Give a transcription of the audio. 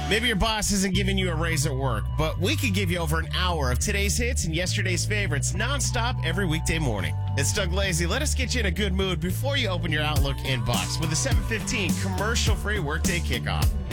Maybe your boss isn't giving you a raise at work, but we could give you over an hour of today's hits and yesterday's favorites nonstop every weekday morning. It's Doug Lazy. Let us get you in a good mood before you open your Outlook inbox with a 7:15 commercial-free workday kickoff.